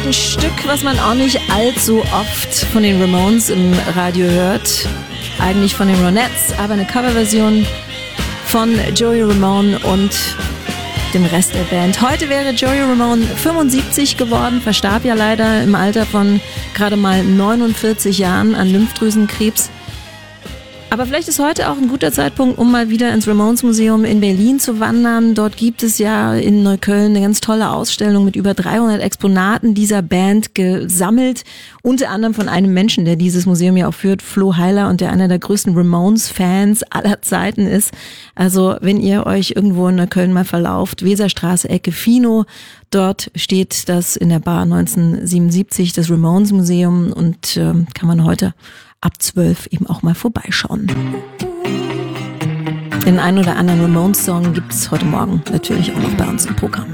ein Stück, was man auch nicht allzu oft von den Ramones im Radio hört. Eigentlich von den Ronettes, aber eine Coverversion von Joey Ramone und dem Rest der Band. Heute wäre Joey Ramone 75 geworden, verstarb ja leider im Alter von gerade mal 49 Jahren an Lymphdrüsenkrebs. Aber vielleicht ist heute auch ein guter Zeitpunkt, um mal wieder ins Ramones Museum in Berlin zu wandern. Dort gibt es ja in Neukölln eine ganz tolle Ausstellung mit über 300 Exponaten dieser Band gesammelt. Unter anderem von einem Menschen, der dieses Museum ja auch führt, Flo Heiler, und der einer der größten Ramones-Fans aller Zeiten ist. Also wenn ihr euch irgendwo in Neukölln mal verlauft, Weserstraße, Ecke Fino, dort steht das in der Bar 1977, das Ramones Museum, und kann man heute ab 12 eben auch mal vorbeischauen. Den einen oder anderen Ramones-Song gibt es heute Morgen natürlich auch noch bei uns im Programm.